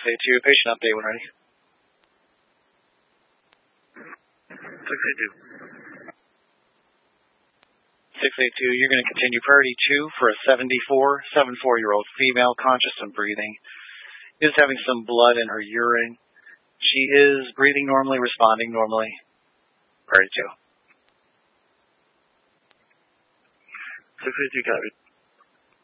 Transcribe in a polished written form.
682, patient update when ready. 682. 682, you're going to continue priority 2 for a 74-year-old female, conscious and breathing. Is having some blood in her urine. She is breathing normally, responding normally. Priority 2. 682, copy.